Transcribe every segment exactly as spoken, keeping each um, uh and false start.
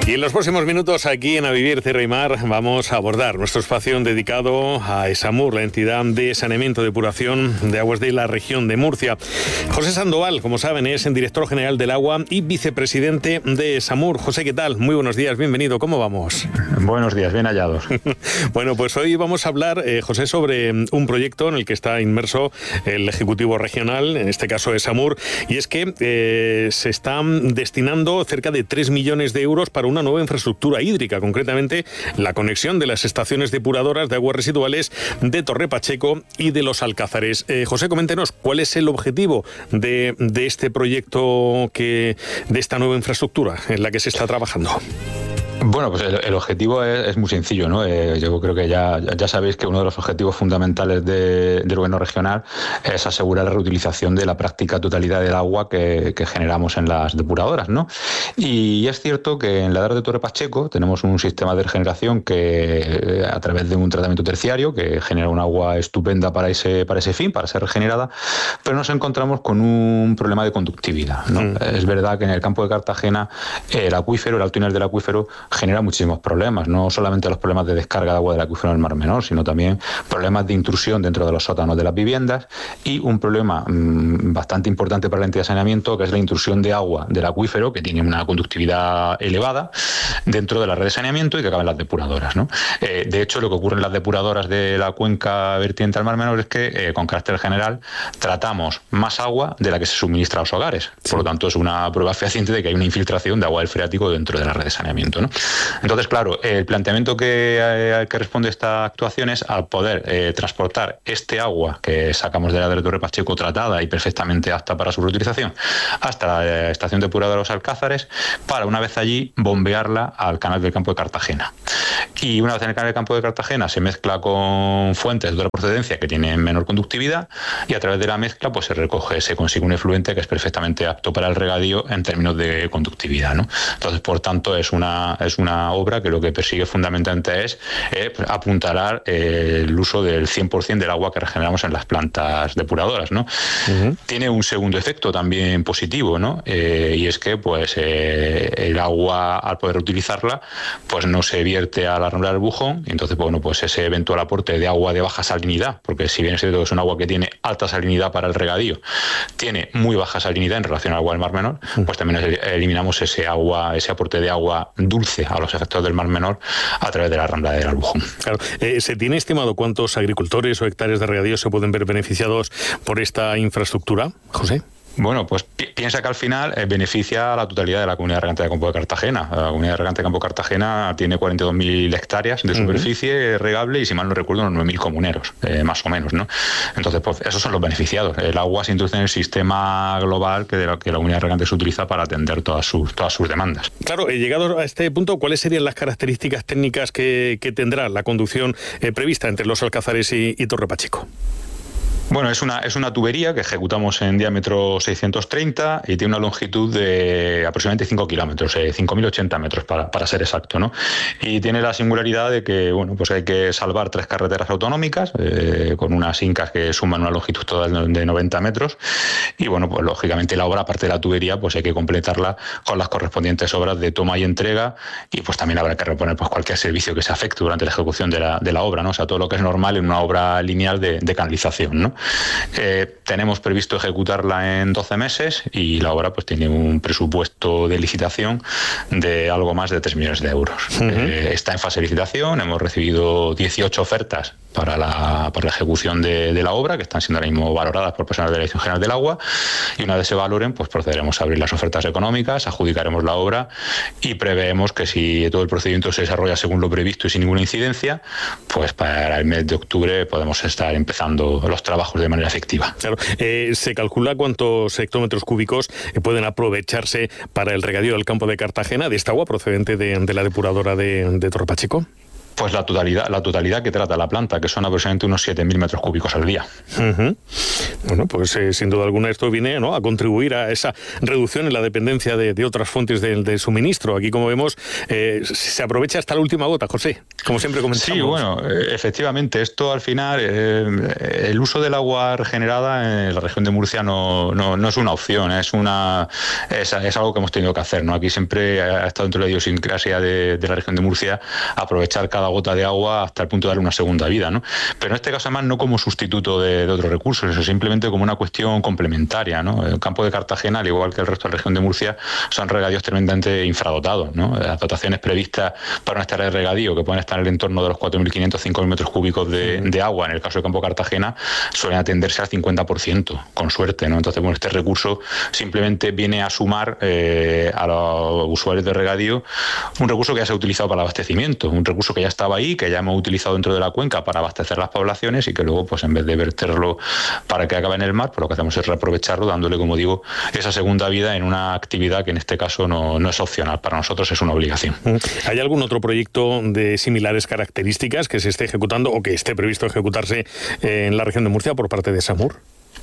Y en los próximos minutos aquí en A Vivir Tierra y Mar vamos a abordar nuestro espacio dedicado a ESAMUR, la entidad de saneamiento y depuración de aguas de la región de Murcia. José Sandoval, como saben, es el director general del agua y vicepresidente de ESAMUR. José, ¿qué tal? Muy buenos días, bienvenido. ¿Cómo vamos? Buenos días, bien hallados. Bueno, pues hoy vamos a hablar, eh, José, sobre un proyecto en el que está inmerso el Ejecutivo Regional, en este caso ESAMUR, y es que eh, se están destinando cerca de tres millones de euros para una nueva infraestructura hídrica, concretamente la conexión de las estaciones depuradoras de aguas residuales de Torre Pacheco y de Los Alcázares. Eh, José, coméntenos, ¿cuál es el objetivo de, de este proyecto, que, de esta nueva infraestructura en la que se está trabajando? Bueno, pues el, el objetivo es, es muy sencillo, ¿no? Eh, yo creo que ya, ya sabéis que uno de los objetivos fundamentales de, del gobierno regional es asegurar la reutilización de la práctica totalidad del agua que, que generamos en las depuradoras, ¿no? Y es cierto que en la edar de Torre Pacheco tenemos un sistema de regeneración que, a través de un tratamiento terciario, que genera un agua estupenda para ese, para ese fin, para ser regenerada, pero nos encontramos con un problema de conductividad, ¿no? Mm. Es verdad que en el campo de Cartagena el acuífero, el alto nivel del acuífero, genera muchísimos problemas, no solamente los problemas de descarga de agua del acuífero en el Mar Menor, sino también problemas de intrusión dentro de los sótanos de las viviendas y un problema mmm, bastante importante para la entidad de saneamiento, que es la intrusión de agua del acuífero, que tiene una conductividad elevada dentro de la red de saneamiento y que acaba en las depuradoras, ¿no? Eh, de hecho, lo que ocurre en las depuradoras de la cuenca vertiente al Mar Menor es que, eh, con carácter general, tratamos más agua de la que se suministra a los hogares. Sí. Por lo tanto, es una prueba fehaciente de que hay una infiltración de agua del freático dentro de la red de saneamiento, ¿no? Entonces, claro, el planteamiento que, eh, que responde esta actuación es al poder eh, transportar este agua que sacamos de la de Torre Pacheco tratada y perfectamente apta para su reutilización hasta la eh, estación depuradora de Los Alcázares, para una vez allí bombearla al canal del Campo de Cartagena. Y una vez en el canal del Campo de Cartagena se mezcla con fuentes de otra procedencia que tienen menor conductividad y a través de la mezcla pues se recoge, se consigue un efluente que es perfectamente apto para el regadío en términos de conductividad, ¿no? Entonces, por tanto, es una es una obra que lo que persigue fundamentalmente es eh, apuntalar eh, el uso del cien por ciento del agua que regeneramos en las plantas depuradoras, ¿no? Uh-huh. Tiene un segundo efecto también positivo, ¿no? Eh, y es que pues eh, el agua, al poder reutilizarla, pues no se vierte a la rambla del Bujón, y entonces, bueno, pues ese eventual aporte de agua de baja salinidad, porque si bien es cierto que es un agua que tiene alta salinidad para el regadío, tiene muy baja salinidad en relación al agua del Mar Menor, uh-huh. pues también eliminamos ese agua, ese aporte de agua dulce a los efectos del Mar Menor a través de la rambla del Albujón. Claro. Eh, ¿Se tiene estimado cuántos agricultores o hectáreas de regadío se pueden ver beneficiados por esta infraestructura, José? Bueno, pues pi- piensa que al final eh, beneficia a la totalidad de la Comunidad de Regante de Campo de Cartagena. La Comunidad de Regante de Campo de Cartagena tiene cuarenta y dos mil hectáreas de superficie uh-huh. regable y, si mal no recuerdo, unos nueve mil comuneros, eh, más o menos, ¿no? Entonces, pues esos son los beneficiados. El agua se introduce en el sistema global que, de la, que la Comunidad de Regante se utiliza para atender todas sus, todas sus demandas. Claro, eh, llegado a este punto, ¿cuáles serían las características técnicas que, que tendrá la conducción eh, prevista entre Los Alcázares y, y Torre Pacheco? Bueno, es una, es una tubería que ejecutamos en diámetro seiscientos treinta y tiene una longitud de aproximadamente cinco kilómetros, eh, cinco mil ochenta metros para, para ser exacto, ¿no? Y tiene la singularidad de que, bueno, pues hay que salvar tres carreteras autonómicas eh, con unas incas que suman una longitud total de noventa metros y, bueno, pues lógicamente la obra, aparte de la tubería, pues hay que completarla con las correspondientes obras de toma y entrega y pues también habrá que reponer pues cualquier servicio que se afecte durante la ejecución de la, de la obra, ¿no? O sea, todo lo que es normal en una obra lineal de, de canalización, ¿no? Eh, tenemos previsto ejecutarla en doce meses y la obra pues tiene un presupuesto de licitación de algo más de tres millones de euros. Uh-huh. Eh, está en fase de licitación, hemos recibido dieciocho ofertas para la, para la ejecución de, de la obra, que están siendo ahora mismo valoradas por personal de la Dirección General del Agua, y una vez se valoren, pues procederemos a abrir las ofertas económicas, adjudicaremos la obra y preveemos que, si todo el procedimiento se desarrolla según lo previsto y sin ninguna incidencia, pues para el mes de octubre podemos estar empezando los trabajos de manera efectiva. Claro. Eh, ¿Se calcula cuántos hectómetros cúbicos eh, pueden aprovecharse para el regadío del Campo de Cartagena de esta agua procedente de, de la depuradora de, de Torre Pacheco? Pues la totalidad, la totalidad que trata la planta, que son aproximadamente unos siete mil metros cúbicos al día. Uh-huh. Bueno, pues eh, sin duda alguna esto viene, ¿no?, a contribuir a esa reducción en la dependencia de, de otras fuentes de, de suministro. Aquí, como vemos, eh, se aprovecha hasta la última gota, José, como siempre comentamos. Sí, bueno, efectivamente, esto al final, eh, el uso del agua regenerada en la región de Murcia no, no, no es una opción, es una es, es algo que hemos tenido que hacer, ¿no? Aquí siempre ha estado dentro de la idiosincrasia de, de la región de Murcia aprovechar cada gota de agua hasta el punto de darle una segunda vida, ¿no? Pero en este caso, además, no como sustituto de, de otros recursos, eso simplemente como una cuestión complementaria, ¿no? El campo de Cartagena, al igual que el resto de la región de Murcia, son regadíos tremendamente infradotados, ¿no? Las dotaciones previstas para una estación de regadío, que pueden estar en el entorno de los cuatro mil quinientos, cinco mil metros cúbicos de, de agua, en el caso del campo de Cartagena, suelen atenderse al cincuenta por ciento, con suerte, ¿no? Entonces, bueno, este recurso simplemente viene a sumar eh, a los usuarios de regadío un recurso que ya se ha utilizado para el abastecimiento, un recurso que ya estaba ahí, que ya hemos utilizado dentro de la cuenca para abastecer las poblaciones y que luego, pues en vez de verterlo para que acabe en el mar, pues lo que hacemos es reaprovecharlo, dándole, como digo, esa segunda vida en una actividad que en este caso no, no es opcional, para nosotros es una obligación. ¿Hay algún otro proyecto de similares características que se esté ejecutando o que esté previsto ejecutarse en la región de Murcia por parte de SAMUR?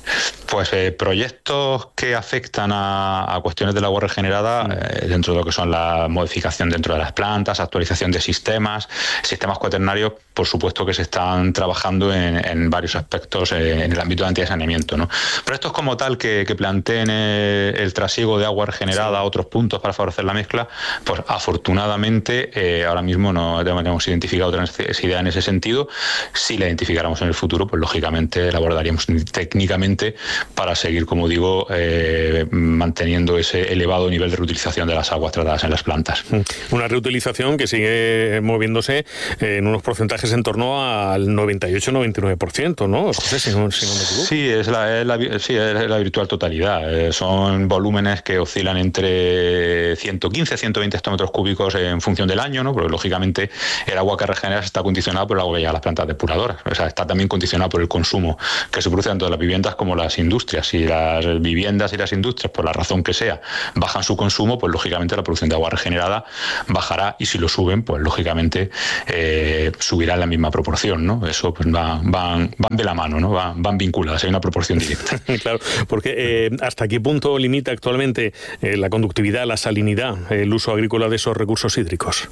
Pues eh, proyectos que afectan a, a cuestiones del agua regenerada, eh, dentro de lo que son la modificación dentro de las plantas, actualización de sistemas, sistemas cuaternarios, por supuesto que se están trabajando en, en varios aspectos eh, en el ámbito de antisaneamiento, ¿no? Proyectos como tal que, que planteen eh, el trasiego de agua regenerada a otros puntos para favorecer la mezcla, pues afortunadamente eh, ahora mismo no hemos identificado otra necesidad en ese sentido. Si la identificáramos en el futuro, pues lógicamente la abordaríamos técnicamente para seguir, como digo, eh, manteniendo ese elevado nivel de reutilización de las aguas tratadas en las plantas. Una reutilización que sigue moviéndose en unos porcentajes en torno al noventa y ocho noventa y nueve por ciento, ¿no, José? Si no, si no me equivoco. Sí, es la, es la, sí, es la virtual totalidad. Eh, son volúmenes que oscilan entre ciento quince a ciento veinte hectómetros cúbicos en función del año, ¿no? Porque lógicamente el agua que regenera está condicionada por el agua que llega a las plantas depuradoras. O sea, está también condicionada por el consumo que se produce tanto en las viviendas como las industrias. Si las viviendas y las industrias, por la razón que sea, bajan su consumo, pues lógicamente la producción de agua regenerada bajará, y si lo suben, pues lógicamente eh, subirá en la misma proporción, ¿no? Eso pues va, van, van de la mano, ¿no? Van, van vinculadas, hay una proporción directa. Claro, porque eh, ¿hasta qué punto limita actualmente eh, la conductividad, la salinidad, el uso agrícola de esos recursos hídricos?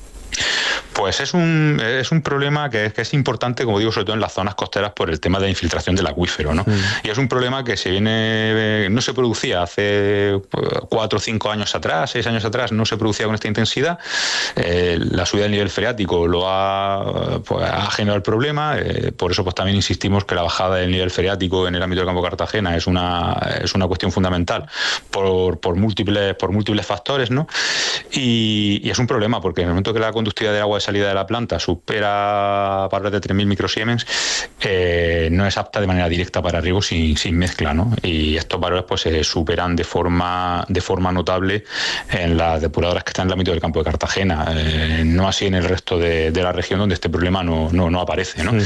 Pues es un, es un problema que es, que es importante, como digo, sobre todo en las zonas costeras, por el tema de la infiltración del acuífero, ¿no? Mm. Y es un problema que se viene, no se producía hace cuatro o cinco años atrás, seis años atrás, no se producía con esta intensidad. Eh, la subida del nivel freático lo ha, pues, ha generado el problema. Eh, por eso, pues también insistimos que la bajada del nivel freático en el ámbito del campo de Cartagena es una, es una cuestión fundamental por, por múltiples, por múltiples factores, ¿no? Y, y es un problema porque en el momento que la conductividad del agua de salida de la planta supera valores de tres mil microsiemens, eh, no es apta de manera directa para riego sin, sin mezcla, ¿no? Y estos valores pues se superan de forma de forma notable en las depuradoras que están en el ámbito del campo de Cartagena, eh, no así en el resto de, de la región, donde este problema no, no, no aparece, ¿no? Uh-huh.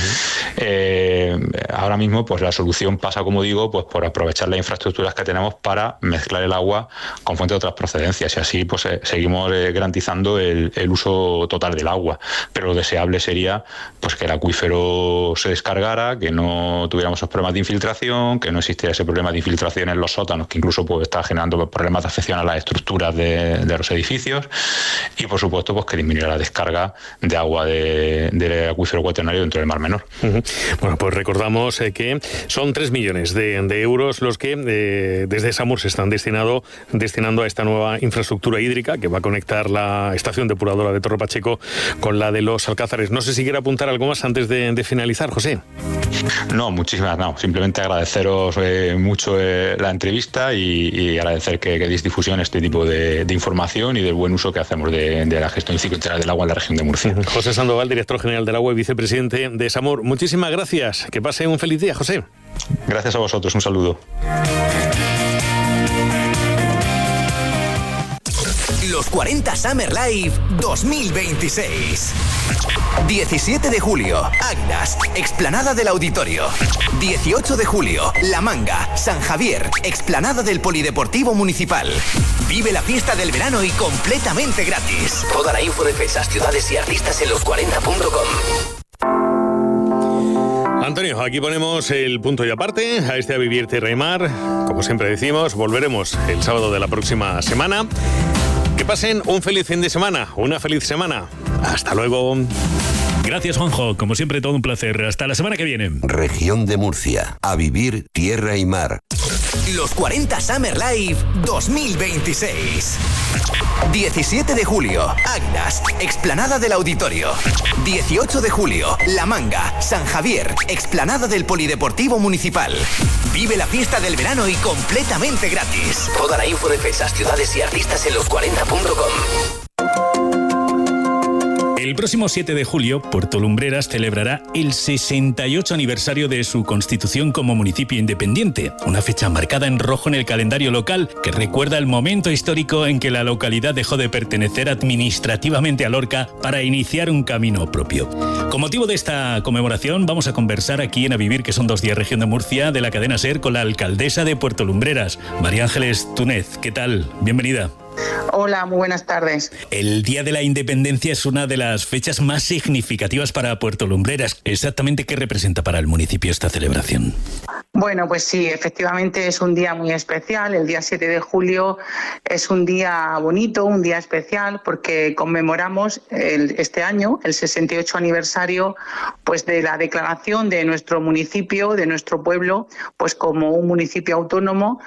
eh, ahora mismo pues la solución pasa, como digo, pues por aprovechar las infraestructuras que tenemos para mezclar el agua con fuentes de otras procedencias, y así pues eh, seguimos eh, garantizando el, el uso total del agua. Pero lo deseable sería pues que el acuífero se descargara, que no tuviéramos esos problemas de infiltración, que no existiera ese problema de infiltración en los sótanos, que incluso pues está generando problemas de afección a las estructuras de, de los edificios, y por supuesto pues que disminuyera la descarga de agua de, del acuífero cuaternario dentro del Mar Menor. Uh-huh. Bueno, pues recordamos eh, que son tres millones de, de euros los que eh, desde SAMUR se están destinado, destinando a esta nueva infraestructura hídrica que va a conectar la estación depuradora de Torre Pacheco con la de los Alcázares. No sé si quiere apuntar algo más antes de, de finalizar, José. No, muchísimas no. Simplemente agradeceros eh, mucho eh, la entrevista y, y agradecer que, que deis difusión a este tipo de, de información y del buen uso que hacemos de, de la gestión del ciclo integral del agua en la región de Murcia. José Sandoval, director general del agua y vicepresidente de SAMUR. Muchísimas gracias. Que pase un feliz día, José. Gracias a vosotros. Un saludo. Los cuarenta Summer Live dos mil veintiséis. diecisiete de julio, Águilas, explanada del Auditorio. dieciocho de julio, La Manga, San Javier, explanada del Polideportivo Municipal. Vive la fiesta del verano y completamente gratis. Toda la info de fechas, ciudades y artistas en los cuarenta punto com. Antonio, aquí ponemos el punto y aparte a este A Vivir Tierra y Mar. Como siempre decimos, volveremos el sábado de la próxima semana. Que pasen un feliz fin de semana, una feliz semana. Hasta luego. Gracias, Juanjo. Como siempre, todo un placer. Hasta la semana que viene. Región de Murcia. A Vivir Tierra y Mar. Los cuarenta Summer Live dos mil veintiséis. diecisiete de julio, Águilas, explanada del Auditorio. dieciocho de julio, La Manga, San Javier, explanada del Polideportivo Municipal. Vive la fiesta del verano y completamente gratis. Toda la info de fechas, ciudades y artistas en los cuarenta punto com. El próximo siete de julio, Puerto Lumbreras celebrará el sesenta y ocho aniversario de su constitución como municipio independiente, una fecha marcada en rojo en el calendario local que recuerda el momento histórico en que la localidad dejó de pertenecer administrativamente a Lorca para iniciar un camino propio. Con motivo de esta conmemoración, vamos a conversar aquí en A Vivir, que son dos días, Región de Murcia, de la cadena SER, con la alcaldesa de Puerto Lumbreras, María Ángeles Túnez. ¿Qué tal? Bienvenida. Hola, muy buenas tardes. El Día de la Independencia es una de las fechas más significativas para Puerto Lumbreras. ¿Exactamente qué representa para el municipio esta celebración? Bueno, pues sí, efectivamente es un día muy especial. El día siete de julio es un día bonito, un día especial, porque conmemoramos el, este año el sesenta y ocho aniversario pues, de la declaración de nuestro municipio, de nuestro pueblo, pues como un municipio autónomo,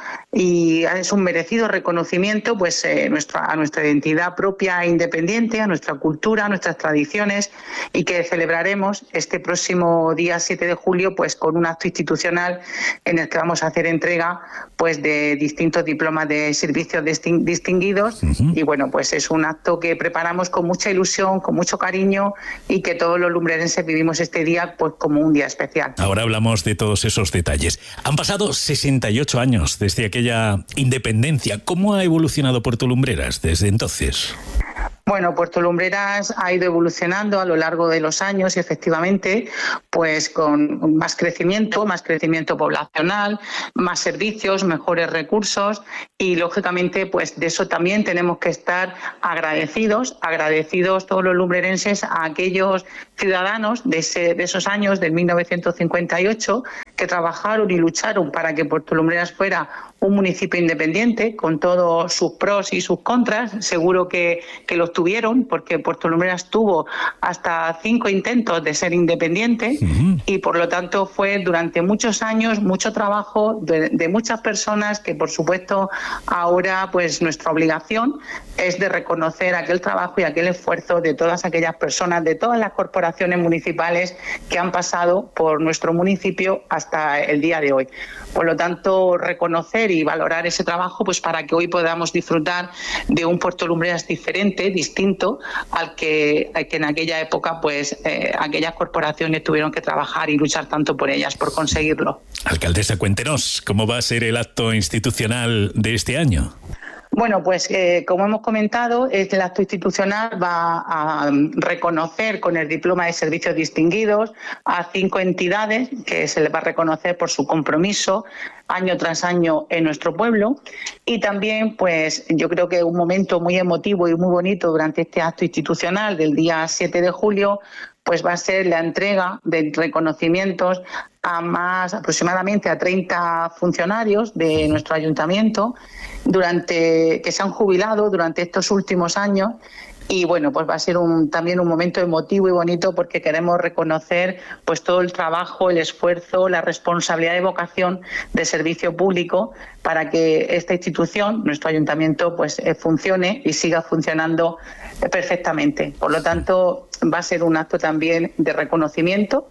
y es un merecido reconocimiento pues, eh, nuestra, a nuestra identidad propia e independiente, a nuestra cultura, a nuestras tradiciones, y que celebraremos este próximo día siete de julio pues, con un acto institucional en el que vamos a hacer entrega pues de distintos diplomas de servicios distinguidos. Uh-huh. Y bueno, pues es un acto que preparamos con mucha ilusión, con mucho cariño, y que todos los lumbrerenses vivimos este día pues como un día especial. Ahora hablamos de todos esos detalles. Han pasado sesenta y ocho años desde aquella independencia. ¿Cómo ha evolucionado Puerto Lumbreras desde entonces? Bueno, Puerto Lumbreras ha ido evolucionando a lo largo de los años y efectivamente pues con más crecimiento, más crecimiento poblacional, más servicios, mejores recursos, y lógicamente pues de eso también tenemos que estar agradecidos, agradecidos todos los lumbrerenses a aquellos ciudadanos de, ese, de esos años del mil novecientos cincuenta y ocho que trabajaron y lucharon para que Puerto Lumbreras fuera un municipio independiente, con todos sus pros y sus contras. Seguro que, que los tuvieron, porque Puerto Lumbreras tuvo hasta cinco intentos de ser independiente. Uh-huh. Y por lo tanto fue durante muchos años mucho trabajo de, de muchas personas, que por supuesto ahora pues nuestra obligación es de reconocer aquel trabajo y aquel esfuerzo de todas aquellas personas, de todas las corporaciones municipales que han pasado por nuestro municipio hasta el día de hoy. Por lo tanto, reconocer y valorar ese trabajo pues para que hoy podamos disfrutar de un Puerto Lumbreras diferente, distinto al que, al que en aquella época pues eh, aquellas corporaciones tuvieron que trabajar y luchar tanto por ellas, por conseguirlo. Alcaldesa, cuéntenos, ¿cómo va a ser el acto institucional de este año? Bueno, pues eh, como hemos comentado, el acto institucional va a reconocer con el diploma de servicios distinguidos a cinco entidades que se les va a reconocer por su compromiso año tras año en nuestro pueblo, y también pues yo creo que un momento muy emotivo y muy bonito durante este acto institucional del día siete de julio pues va a ser la entrega de reconocimientos a más aproximadamente a treinta funcionarios de nuestro ayuntamiento durante que se han jubilado durante estos últimos años. Y bueno, pues va a ser un, también un momento emotivo y bonito, porque queremos reconocer pues todo el trabajo, el esfuerzo, la responsabilidad y vocación de servicio público para que esta institución, nuestro ayuntamiento, pues eh, funcione y siga funcionando perfectamente. Por lo tanto, va a ser un acto también de reconocimiento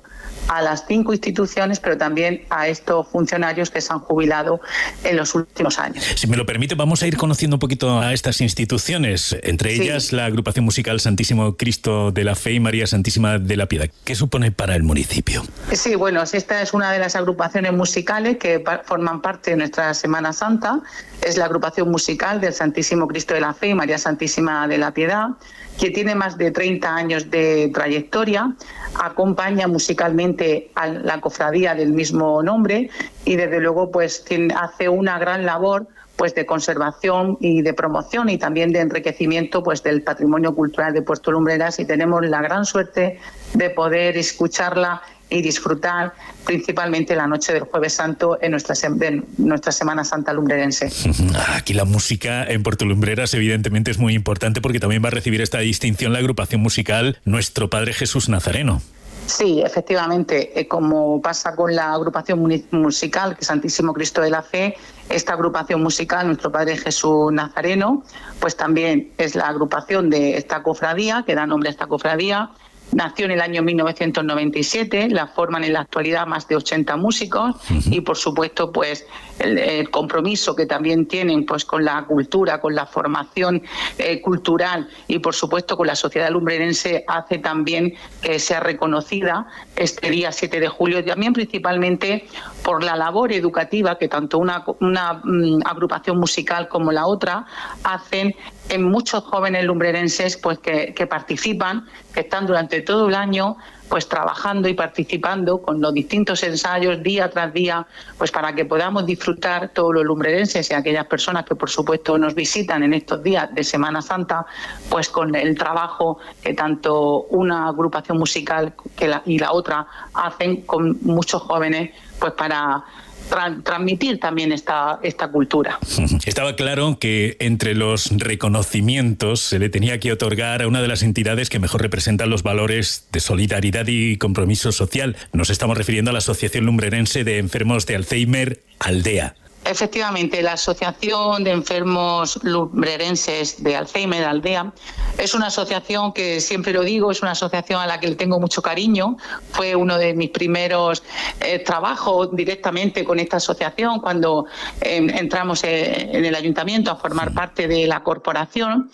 a las cinco instituciones, pero también a estos funcionarios que se han jubilado en los últimos años. Si me lo permite, vamos a ir conociendo un poquito a estas instituciones, entre sí. ellas la agrupación musical Santísimo Cristo de la Fe y María Santísima de la Piedad. ¿Qué supone para el municipio? Sí, bueno, esta es una de las agrupaciones musicales que forman parte de nuestra Semana Santa. Es la agrupación musical del Santísimo Cristo de la Fe y María Santísima de la Piedad, que tiene más de treinta años de trayectoria, acompaña musicalmente a la cofradía del mismo nombre y desde luego pues tiene, hace una gran labor pues de conservación y de promoción y también de enriquecimiento pues del patrimonio cultural de Puerto Lumbreras, y tenemos la gran suerte de poder escucharla y disfrutar principalmente la noche del Jueves Santo en nuestra, en nuestra Semana Santa lumbrerense. Aquí la música en Puerto Lumbreras evidentemente es muy importante, porque también va a recibir esta distinción la agrupación musical Nuestro Padre Jesús Nazareno. Sí, efectivamente, eh, como pasa con la agrupación musical que Santísimo Cristo de la Fe, esta agrupación musical, Nuestro Padre Jesús Nazareno, pues también es la agrupación de esta cofradía, que da nombre a esta cofradía. Nació en el año mil novecientos noventa y siete, la forman en la actualidad más de ochenta músicos uh-huh. y por supuesto pues el, el compromiso que también tienen pues con la cultura, con la formación eh, cultural y por supuesto con la sociedad lumbrerense hace también que sea reconocida este día siete de julio, y también principalmente por la labor educativa que tanto una, una um, agrupación musical como la otra hacen en muchos jóvenes lumbrerenses pues que, que participan, que están durante todo el año pues trabajando y participando con los distintos ensayos día tras día, pues para que podamos disfrutar todos los lumbrerenses y aquellas personas que por supuesto nos visitan en estos días de Semana Santa, pues con el trabajo que tanto una agrupación musical que la, y la otra hacen con muchos jóvenes pues para Tra- transmitir también esta, esta cultura. Estaba claro que entre los reconocimientos se le tenía que otorgar a una de las entidades que mejor representan los valores de solidaridad y compromiso social. Nos estamos refiriendo a la Asociación Lumbrerense de Enfermos de Alzheimer, ALDEA. Efectivamente, la Asociación de Enfermos Lumbrerenses de Alzheimer, ALDEA, es una asociación que, siempre lo digo, es una asociación a la que le tengo mucho cariño. Fue uno de mis primeros eh, trabajos directamente con esta asociación cuando eh, entramos eh, en el ayuntamiento a formar parte de la corporación,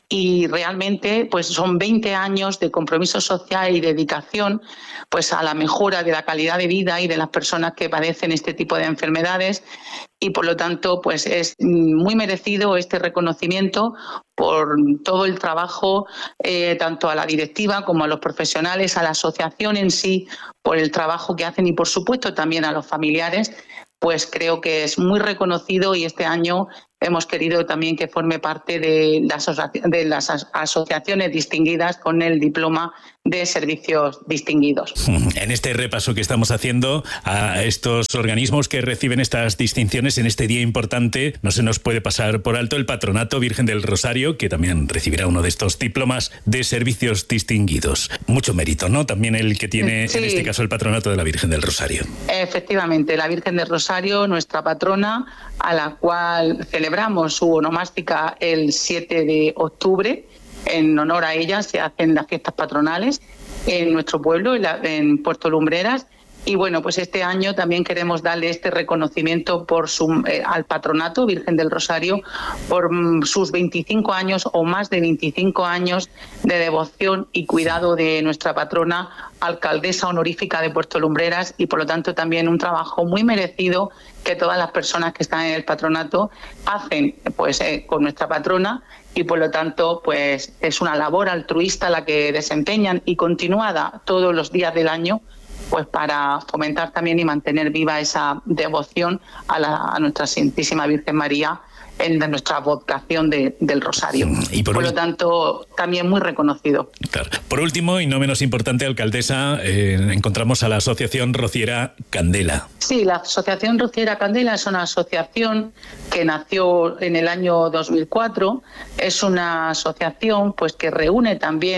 y realmente pues son veinte años de compromiso social y dedicación pues a la mejora de la calidad de vida y de las personas que padecen este tipo de enfermedades. Y por lo tanto, pues es muy merecido este reconocimiento por todo el trabajo, eh, tanto a la directiva como a los profesionales, a la asociación en sí, por el trabajo que hacen y por supuesto también a los familiares. Pues creo que es muy reconocido, y este año hemos querido también que forme parte de las, de las asociaciones distinguidas con el diploma de servicios distinguidos. En este repaso que estamos haciendo a estos organismos que reciben estas distinciones en este día importante, no se nos puede pasar por alto el Patronato Virgen del Rosario, que también recibirá uno de estos diplomas de servicios distinguidos. Mucho mérito, ¿no? También el que tiene, sí, en este caso, el Patronato de la Virgen del Rosario. Efectivamente, la Virgen del Rosario, nuestra patrona, a la cual celebramos su onomástica el siete de octubre. En honor a ella se hacen las fiestas patronales en nuestro pueblo, en, la, en Puerto Lumbreras. Y bueno, pues este año también queremos darle este reconocimiento por su, eh, al Patronato Virgen del Rosario por mm, sus veinticinco años o más de veinticinco años de devoción y cuidado de nuestra patrona, alcaldesa honorífica de Puerto Lumbreras, y por lo tanto también un trabajo muy merecido que todas las personas que están en el patronato hacen pues eh, con nuestra patrona, y por lo tanto pues es una labor altruista la que desempeñan y continuada todos los días del año, pues para fomentar también y mantener viva esa devoción a, la, a nuestra Santísima Virgen María en nuestra vocación de, del Rosario. Y por, por lo tanto, también muy reconocido. Claro. Por último, y no menos importante, alcaldesa, eh, encontramos a la Asociación Rociera Candela. Sí, la Asociación Rociera Candela es una asociación que nació en el año dos mil cuatro. Es una asociación pues que reúne también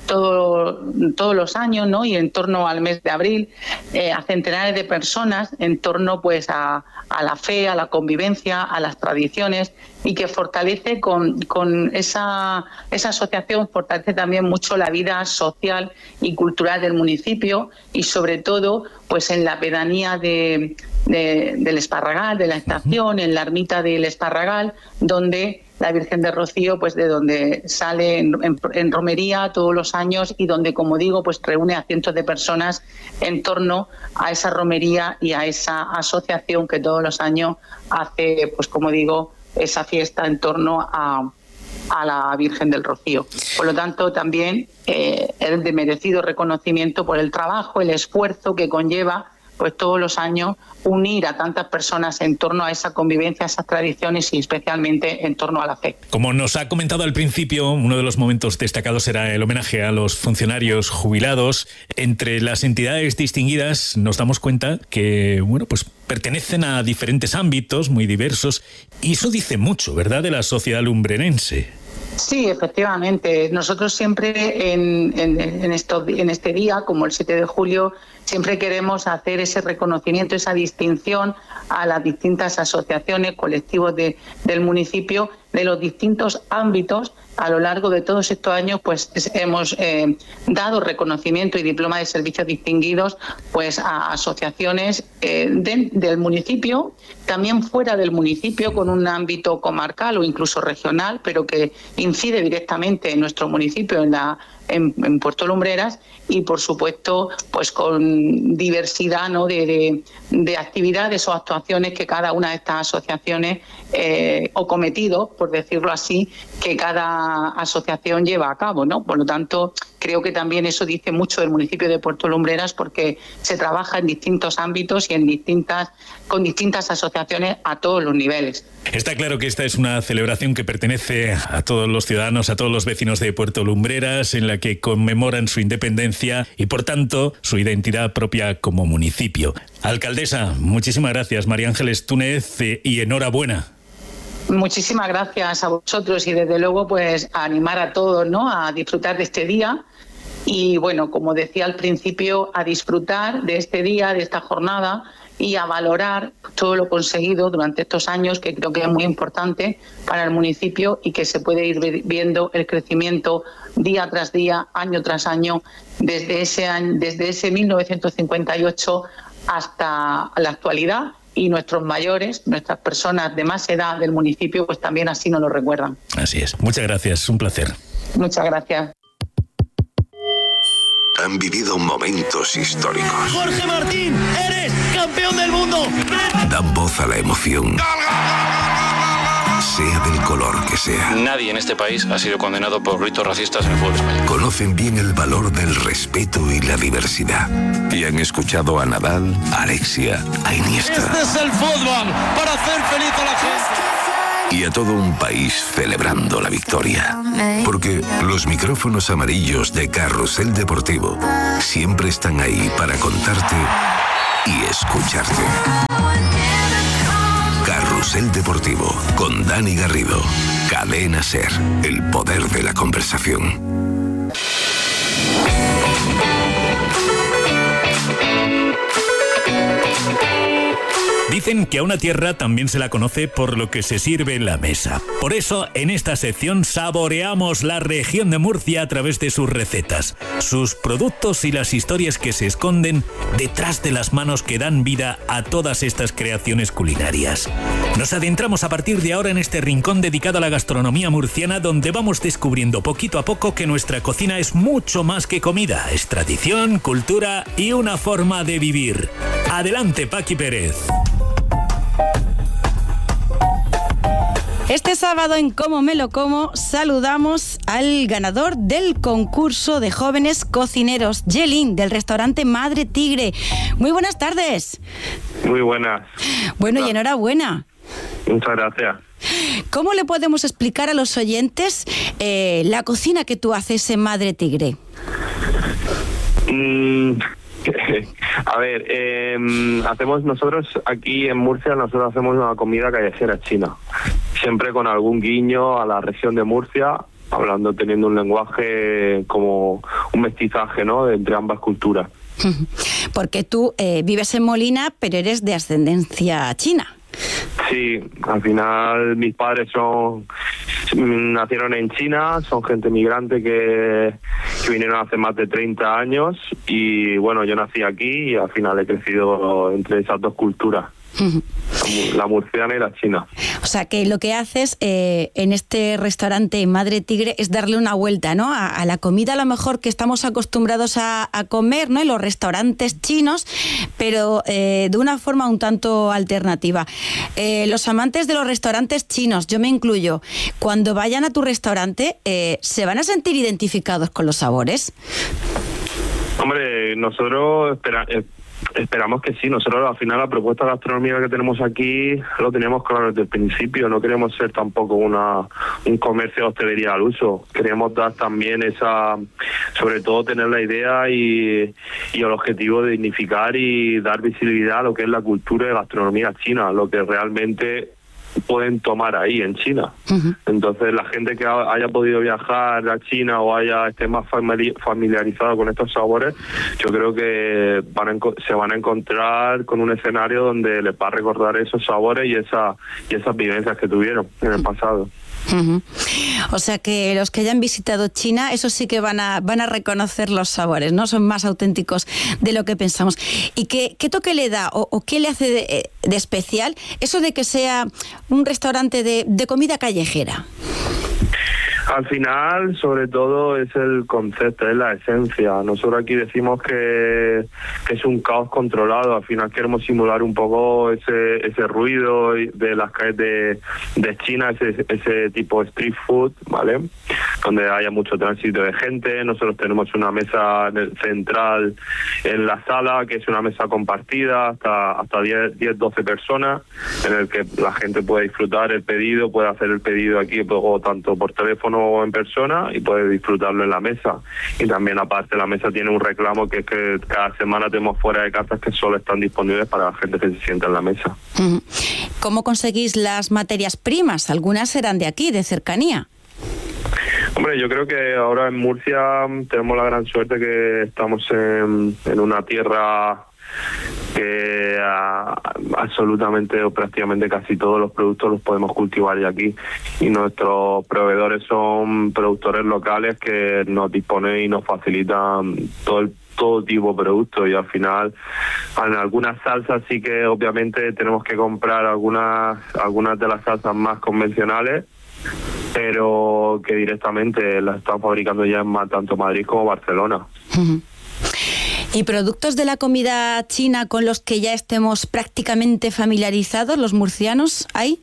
todo, todos los años, ¿no? Y en torno al mes de abril, eh, a centenares de personas en torno pues a, a la fe, a la convivencia, a las tradiciones, y que fortalece con, con esa, esa asociación, fortalece también mucho la vida social y cultural del municipio, y sobre todo pues en la pedanía de, de, del Esparragal, de la estación, en la ermita del Esparragal, donde la Virgen de Rocío, pues de donde sale en, en, en romería todos los años, y donde, como digo, pues reúne a cientos de personas en torno a esa romería y a esa asociación que todos los años hace, pues como digo, esa fiesta en torno a, a la Virgen del Rocío. Por lo tanto, también eh, el de merecido reconocimiento por el trabajo, el esfuerzo que conlleva pues todos los años unir a tantas personas en torno a esa convivencia, a esas tradiciones, y especialmente en torno a la fe. Como nos ha comentado al principio, uno de los momentos destacados será el homenaje a los funcionarios jubilados. Entre las entidades distinguidas nos damos cuenta que, bueno, pues pertenecen a diferentes ámbitos muy diversos, y eso dice mucho, ¿verdad?, de la sociedad lumbrerense. Sí, efectivamente. Nosotros siempre en, en, en, esto, en este día, como el siete de julio, siempre queremos hacer ese reconocimiento, esa distinción a las distintas asociaciones, colectivos de, del municipio, de los distintos ámbitos. A lo largo de todos estos años pues hemos eh, dado reconocimiento y diploma de servicios distinguidos pues a asociaciones eh, de, del municipio, también fuera del municipio, con un ámbito comarcal o incluso regional, pero que incide directamente en nuestro municipio, en la En, en Puerto Lumbreras, y por supuesto pues con diversidad, ¿no?, de, de, de actividades o actuaciones que cada una de estas asociaciones eh, o cometidos, por decirlo así, que cada asociación lleva a cabo, ¿no? Por lo tanto, creo que también eso dice mucho del municipio de Puerto Lumbreras, porque se trabaja en distintos ámbitos y en distintas con distintas asociaciones a todos los niveles. Está claro que esta es una celebración que pertenece a todos los ciudadanos, a todos los vecinos de Puerto Lumbreras, en la que conmemoran su independencia y, por tanto, su identidad propia como municipio. Alcaldesa, muchísimas gracias. María Ángeles Túnez, eh, y enhorabuena. Muchísimas gracias a vosotros, y desde luego pues a animar a todos, ¿no?, a disfrutar de este día. Y bueno, como decía al principio, a disfrutar de este día, de esta jornada, y a valorar todo lo conseguido durante estos años, que creo que es muy importante para el municipio, y que se puede ir viendo el crecimiento día tras día, año tras año, desde ese año, desde ese mil novecientos cincuenta y ocho hasta la actualidad. Y nuestros mayores, nuestras personas de más edad del municipio, pues también así nos lo recuerdan. Así es. Muchas gracias, un placer. Muchas gracias. Han vivido momentos históricos. Jorge Martín, eres campeón del mundo. Dan voz a la emoción, sea del color que sea. Nadie en este país ha sido condenado por gritos racistas en el fútbol español. Conocen bien el valor del respeto y la diversidad. Y han escuchado a Nadal, a Alexia, a Iniesta. Este es el fútbol, para hacer feliz a la gente. Y a todo un país celebrando la victoria. Porque los micrófonos amarillos de Carrusel Deportivo siempre están ahí para contarte y escucharte. Carrusel Deportivo con Dani Garrido. Cadena SER, el poder de la conversación. Dicen que a una tierra también se la conoce por lo que se sirve en la mesa. Por eso, en esta sección saboreamos la región de Murcia a través de sus recetas, sus productos y las historias que se esconden detrás de las manos que dan vida a todas estas creaciones culinarias. Nos adentramos a partir de ahora en este rincón dedicado a la gastronomía murciana, donde vamos descubriendo poquito a poco que nuestra cocina es mucho más que comida, es tradición, cultura y una forma de vivir. Adelante, Paqui Pérez. Este sábado en Cómo me lo como saludamos al ganador del concurso de jóvenes cocineros, Yelín, del restaurante Madre Tigre. Muy buenas tardes. Muy buenas. Bueno, y enhorabuena. Muchas gracias. ¿Cómo le podemos explicar a los oyentes eh, la cocina que tú haces en Madre Tigre? Mm, a ver, eh, hacemos nosotros aquí en Murcia, nosotros hacemos una comida callejera china, siempre con algún guiño a la región de Murcia, hablando, teniendo un lenguaje como un mestizaje, ¿no?, entre ambas culturas. Porque tú eh, vives en Molina, pero eres de ascendencia china. Sí, al final mis padres son nacieron en China, son gente migrante que, que vinieron hace más de treinta años y bueno, yo nací aquí y al final he crecido entre esas dos culturas. La murciana y la china. O sea que lo que haces eh, en este restaurante Madre Tigre es darle una vuelta, ¿no?, a, a la comida a lo mejor que estamos acostumbrados a, a comer, ¿no?, en los restaurantes chinos, pero eh, de una forma un tanto alternativa. Eh, los amantes de los restaurantes chinos, yo me incluyo, cuando vayan a tu restaurante, eh, ¿se van a sentir identificados con los sabores? Hombre, nosotros esperamos... Esperamos que sí. Nosotros al final la propuesta de gastronomía que tenemos aquí lo teníamos claro desde el principio. No queremos ser tampoco una un comercio de hostelería al uso. Queremos dar también esa, sobre todo tener la idea y, y el objetivo de dignificar y dar visibilidad a lo que es la cultura de gastronomía china, lo que realmente pueden tomar ahí en China. Uh-huh. Entonces la gente que haya podido viajar a China o haya esté más familiarizado con estos sabores, yo creo que van a, se van a encontrar con un escenario donde les va a recordar esos sabores y esa y esas vivencias que tuvieron en el pasado. Uh-huh. O sea que los que hayan visitado China, eso sí que van a van a reconocer los sabores, ¿no? Son más auténticos de lo que pensamos. ¿Y qué, qué toque le da o, o qué le hace de, de especial eso de que sea un restaurante de, de comida callejera? Al final, sobre todo, es el concepto, es la esencia. Nosotros aquí decimos que, que es un caos controlado. Al final queremos simular un poco ese ese ruido de las calles de, de China, ese, ese tipo de street food, ¿vale? Donde haya mucho tránsito de gente. Nosotros tenemos una mesa central en la sala, que es una mesa compartida, hasta hasta diez, doce personas, en el que la gente puede disfrutar el pedido, puede hacer el pedido aquí, o tanto por teléfono o en persona, y puede disfrutarlo en la mesa. Y también aparte la mesa tiene un reclamo, que es que cada semana tenemos fuera de cartas que solo están disponibles para la gente que se sienta en la mesa. ¿Cómo conseguís las materias primas? Algunas serán de aquí, de cercanía. Hombre, yo creo que ahora en Murcia tenemos la gran suerte que estamos en, en una tierra que a, absolutamente o prácticamente casi todos los productos los podemos cultivar ya aquí, y nuestros proveedores son productores locales que nos disponen y nos facilitan todo el todo tipo de productos, y al final en algunas salsas sí que obviamente tenemos que comprar algunas algunas de las salsas más convencionales, pero que directamente las están fabricando ya en tanto Madrid como Barcelona. Uh-huh. ¿Y productos de la comida china con los que ya estemos prácticamente familiarizados los murcianos hay?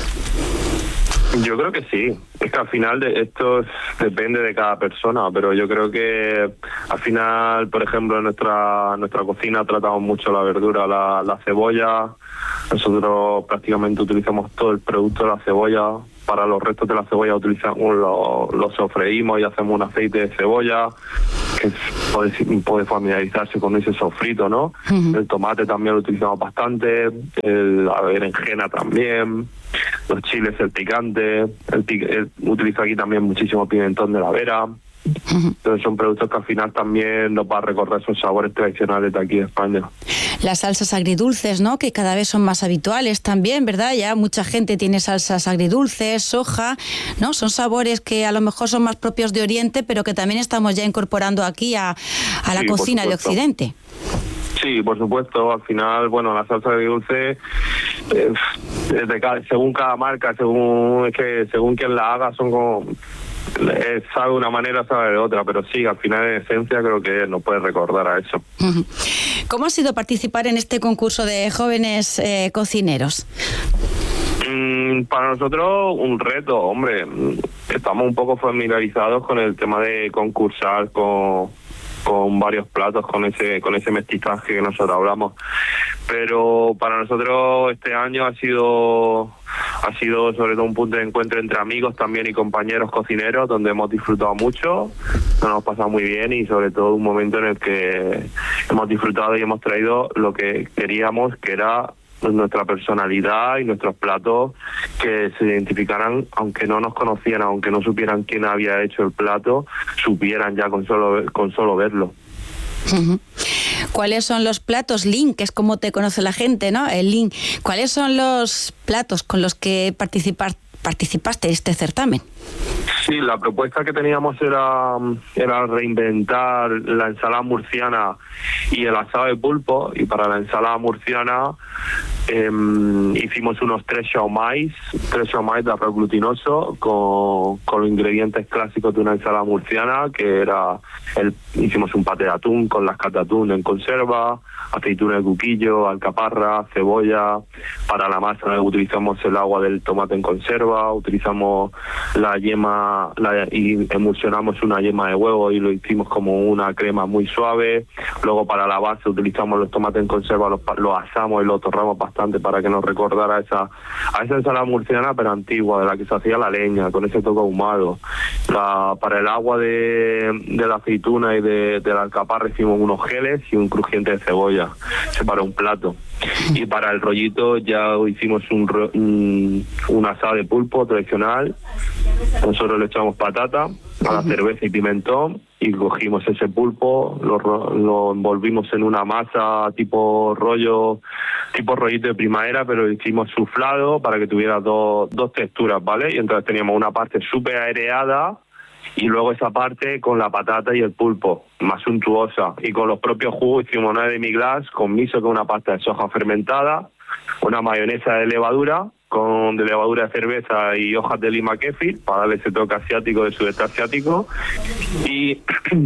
Yo creo que sí. Es que al final de esto depende de cada persona, pero yo creo que al final, por ejemplo, en nuestra nuestra cocina tratamos mucho la verdura, la, la cebolla. Nosotros prácticamente utilizamos todo el producto de la cebolla. Para los restos de la cebolla utilizamos lo, lo sofreímos y hacemos un aceite de cebolla, que puede, puede familiarizarse con ese sofrito, ¿no? Uh-huh. El tomate también lo utilizamos bastante, el, la berenjena también, los chiles, el picante, el, el, utilizo aquí también muchísimo pimentón de la Vera. Entonces son productos que al final también nos va a recordar esos sabores tradicionales de aquí de España. Las salsas agridulces, ¿no?, que cada vez son más habituales también, ¿verdad? Ya mucha gente tiene salsas agridulces, soja, ¿no? Son sabores que a lo mejor son más propios de Oriente, pero que también estamos ya incorporando aquí a, a la sí, cocina de Occidente. Sí, por supuesto. Al final, bueno, la salsa agridulce, eh, de cada, según cada marca, según es que según quien la haga, son como... Eh, sabe de una manera, sabe de otra, pero sí, al final en esencia creo que nos puede recordar a eso. ¿Cómo ha sido participar en este concurso de jóvenes eh, cocineros? Mm, para nosotros un reto, hombre. Estamos un poco familiarizados con el tema de concursar con, con varios platos, con ese con ese mestizaje que nosotros hablamos, pero para nosotros este año ha sido ha sido sobre todo un punto de encuentro entre amigos también y compañeros cocineros, donde hemos disfrutado mucho, nos hemos pasado muy bien, y sobre todo un momento en el que hemos disfrutado y hemos traído lo que queríamos, que era nuestra personalidad y nuestros platos que se identificaran, aunque no nos conocieran, aunque no supieran quién había hecho el plato, supieran ya con solo, con solo verlo. Uh-huh. ¿Cuáles son los platos, Lin, que es como te conoce la gente, ¿no? El Lin. ¿Cuáles son los platos con los que participas, participaste en este certamen? Sí, la propuesta que teníamos era, era reinventar la ensalada murciana y el asado de pulpo, y para la ensalada murciana eh, hicimos unos tres xiaomais, tres xiaomais de arroz glutinoso con, con los ingredientes clásicos de una ensalada murciana, que era, el, hicimos un paté de atún con lascas de atún en conserva, aceituna de cuquillo, alcaparra, cebolla. Para la masa utilizamos el agua del tomate en conserva, utilizamos la yema la, y emulsionamos una yema de huevo y lo hicimos como una crema muy suave. Luego para la base utilizamos los tomates en conserva, los, los asamos y los torramos bastante para que nos recordara a esa, a esa ensalada murciana pero antigua, de la que se hacía la leña, con ese toque ahumado. La, para el agua de, de la aceituna y de, de la alcaparra hicimos unos geles y un crujiente de cebolla, se para un plato. Y para el rollito ya hicimos un, un, un asado de pulpo tradicional. Nosotros le echamos patata a la cerveza y pimentón, y cogimos ese pulpo, lo, lo envolvimos en una masa tipo rollo, tipo rollito de primavera, pero lo hicimos suflado para que tuviera dos, dos texturas, ¿vale? Y entonces teníamos una parte súper aireada y luego esa parte con la patata y el pulpo, más suntuosa. Y con los propios jugos hicimos una demi-glace con miso, que es una pasta de soja fermentada, una mayonesa de levadura, con de levadura de cerveza y hojas de lima kéfir, para darle ese toque asiático del sudeste asiático. Y,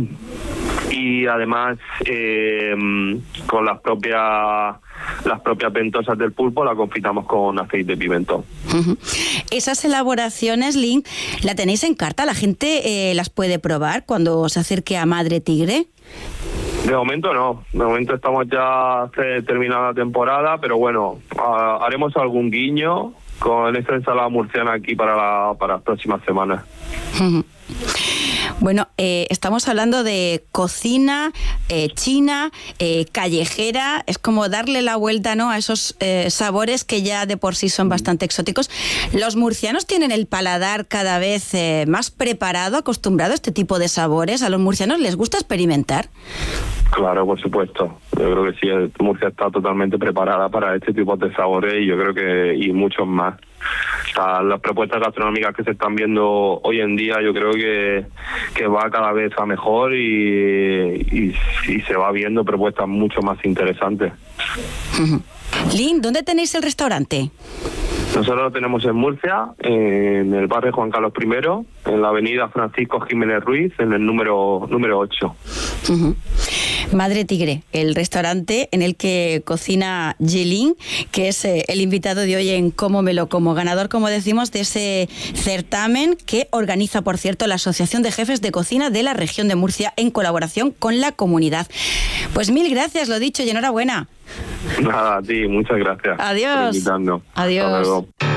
y además eh, con las propias las propias ventosas del pulpo la confitamos con aceite de pimentón. Uh-huh. Esas elaboraciones, Lin, ¿la tenéis en carta? ¿La gente eh, las puede probar cuando se acerque a Madre Tigre? De momento no, de momento estamos ya terminada la temporada, pero bueno, uh, haremos algún guiño con esta ensalada murciana aquí para, la, para las próximas semanas. Uh-huh. Bueno, eh, estamos hablando de cocina eh, china, eh, callejera, es como darle la vuelta, ¿no?, a esos eh, sabores que ya de por sí son bastante exóticos. ¿Los murcianos tienen el paladar cada vez eh, más preparado, acostumbrado a este tipo de sabores? ¿A los murcianos les gusta experimentar? Claro, por supuesto. Yo creo que sí, Murcia está totalmente preparada para este tipo de sabores, y yo creo que y muchos más. O sea, las propuestas gastronómicas que se están viendo hoy en día, yo creo que, que va cada vez a mejor, y, y, y se va viendo propuestas mucho más interesantes. Uh-huh. Lin, ¿dónde tenéis el restaurante? Nosotros lo tenemos en Murcia, en el barrio Juan Carlos primero, en la avenida Francisco Jiménez Ruiz, en el número número ocho. Uh-huh. Madre Tigre, el restaurante en el que cocina Yelin, que es eh, el invitado de hoy en Cómo me lo como, ganador, como decimos, de ese certamen que organiza, por cierto, la Asociación de Jefes de Cocina de la Región de Murcia en colaboración con la comunidad. Pues mil gracias, lo dicho, y enhorabuena. Nada, a ti, muchas gracias. Adiós. Por invitarnos. Adiós. Hasta luego.